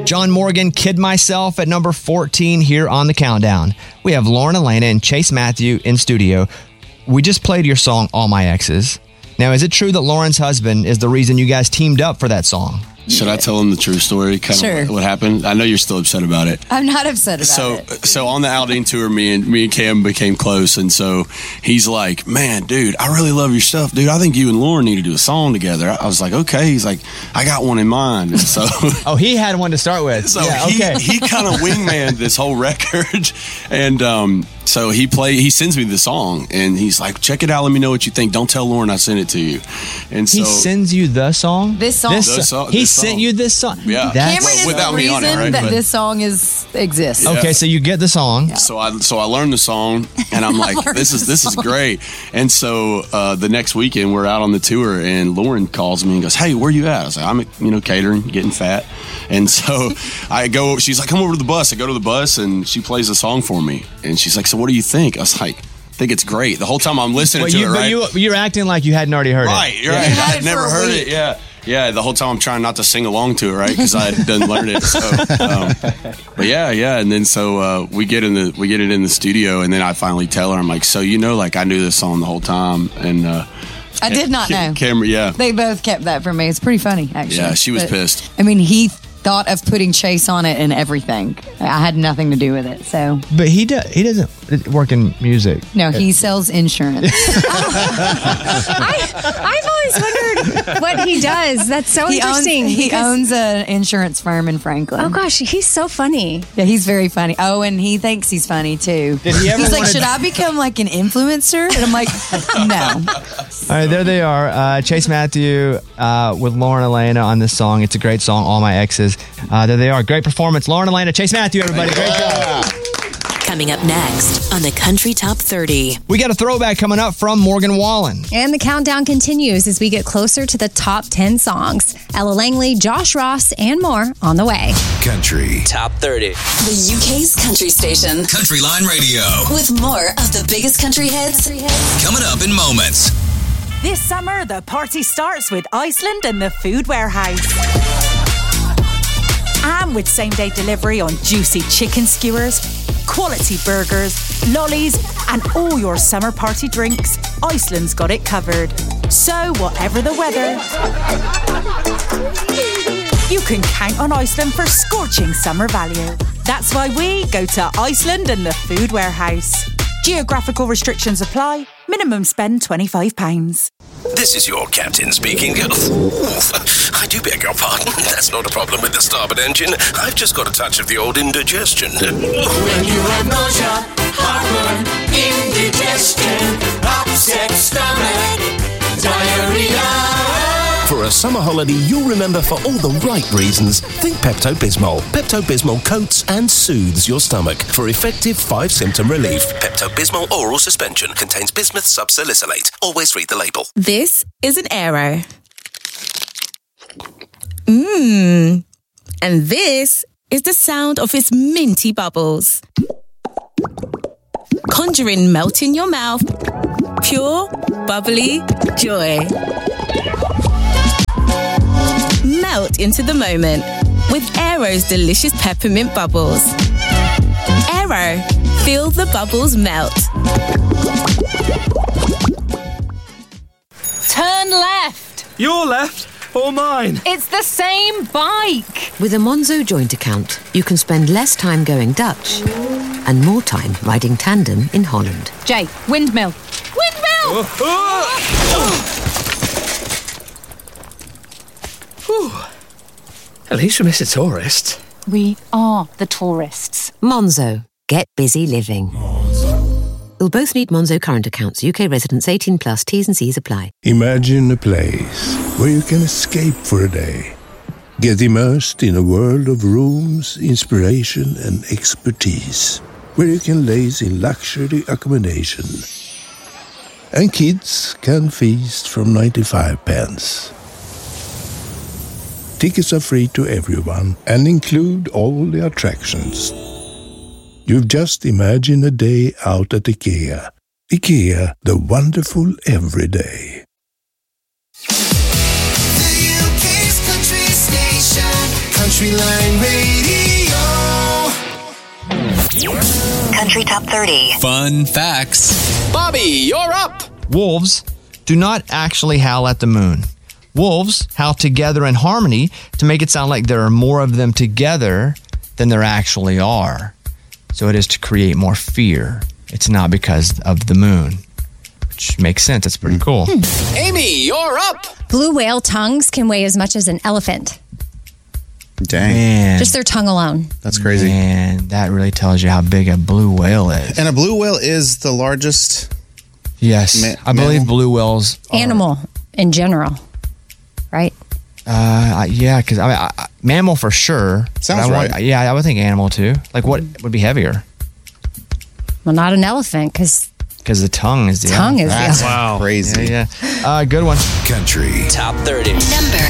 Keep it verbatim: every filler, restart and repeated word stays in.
John Morgan, Kid Myself at number fourteen here on the countdown. We have Lauren Elena and Chase Matthew in studio. We just played your song, All My Exes. Now, is it true that Lauren's husband is the reason you guys teamed up for that song? Should I tell him the true story? Kind Sure. of what happened? I know you're still upset about it. I'm not upset about so, it. So on the Aldine tour, me and me and Cam became close, and so he's like, "Man, dude, I really love your stuff, dude. I think you and Lauren need to do a song together." I was like, "Okay." He's like, "I got one in mind." And so, oh, he had one to start with. So yeah, he, okay. he kind of wingmanned this whole record, and um, so he play. He sends me the song, and he's like, "Check it out. Let me know what you think. Don't tell Lauren I sent it to you." And so he sends you the song. This song. This, The song- he this sent song. you this song. Yeah. That's, Cameron is without the me reason on it, right? that But- this song is exists. Yeah. okay, so you get the song. So I so I learned the song, and I'm like, learned this is the this is song. great. And so uh, the next weekend we're out on the tour, and Lauren calls me and goes, "Hey, where you at?" I was like, "I'm you know catering, getting fat." And so I go. She's like, "Come over to the bus." I go to the bus, and she plays the song for me. And she's like, "So what do you think?" I was like, "I think it's great." The whole time I'm listening But to you, it, but right? you, you're acting like you hadn't already heard Right, it. you're right. You had I'd it never for a heard week. it. Yeah, yeah. The whole time I'm trying not to sing along to it, right? Because I didn't learn it. So, um, but yeah, yeah. And then so uh, we get in the we get it in the studio, and then I finally tell her, I'm like, "So you know, like I knew this song the whole time." And uh, I did not know. Camera, yeah, They both kept that from me. It's pretty funny, actually. yeah. She was But, pissed. I mean, he thought of putting Chase on it and everything. I had nothing to do with it. So, But he do, he doesn't work in music. no, he sells insurance. I, I've always wondered what he does. That's so he owns, interesting. he because- owns an insurance firm in Franklin. Oh gosh, he's so funny. Yeah, he's very funny. Oh, and he thinks he's funny too. Did he ever He's like, wanna- should I become like an influencer? And I'm like, no. All right, there they are. Uh, Chase Matthew uh, with Lauren Elena on this song. It's a great song, All My Exes. Uh, there they are. Great performance. Lauren Elena, Chase Matthew, everybody. Great job. Coming up next on the Country Top thirty. We got a throwback coming up from Morgan Wallen. And the countdown continues as we get closer to the top ten songs. Ella Langley, Josh Ross, and more on the way. Country Top thirty. The U K's country station. Country Line Radio. With more of the biggest country hits. Coming up in moments. This summer, the party starts with Iceland and the Food Warehouse. And with same-day delivery on juicy chicken skewers, quality burgers, lollies, and all your summer party drinks, Iceland's got it covered. So, whatever the weather, you can count on Iceland for scorching summer value. That's why we go to Iceland and the Food Warehouse. Geographical restrictions apply. Minimum spend twenty-five pounds. This is your captain speaking. Oof, I do beg your pardon. That's not a problem with the starboard engine. I've just got a touch of the old indigestion. When you have nausea, heartburn, indigestion, upset stomach, diarrhea. For a summer holiday you'll remember for all the right reasons, think Pepto-Bismol. Pepto-Bismol coats and soothes your stomach for effective five-symptom relief. Pepto-Bismol oral suspension contains bismuth subsalicylate. Always read the label. This is an Aero. Mmm. And this is the sound of its minty bubbles. Conjuring melt in your mouth. Pure, bubbly joy. Melt into the moment with Aero's delicious peppermint bubbles. Aero, feel the bubbles melt. Turn left. Your left or mine? It's the same bike. With a Monzo joint account, you can spend less time going Dutch and more time riding tandem in Holland. Jay, windmill. Windmill! Oh, oh. At least we miss a tourist. We are the tourists. Monzo. Get busy living. You'll both need Monzo current accounts. U K residents eighteen plus. T's and C's apply. Imagine a place where you can escape for a day. Get immersed in a world of rooms, inspiration and expertise. Where you can laze in luxury accommodation. And kids can feast from ninety-five pence. Tickets are free to everyone and include all the attractions. You've just imagined a day out at IKEA. IKEA, the wonderful everyday. The U K's country station, Country Country Line Radio. Country Top thirty. Fun facts. Bobby, you're up. Wolves do not actually howl at the moon. Wolves howl together in harmony to make it sound like there are more of them together than there actually are. So it is to create more fear. It's not because of the moon, which makes sense. It's pretty cool. Hmm. Amy, you're up. Blue whale tongues can weigh as much as an elephant. Dang. Man, Just their tongue alone. That's crazy. And that really tells you how big a blue whale is. And a blue whale is the largest. Yes. Ma- I believe mammal? blue whales are, Animal in general, right? Uh, yeah, because I mean, I, I- mammal for sure. Sounds But I want- right. Yeah, I would think animal too. Like what would be heavier? Well, not an elephant, because Because the tongue is the tongue is the elephant. elephant. Wow. Crazy. Yeah, yeah. Uh, good one. Country Top thirty. Number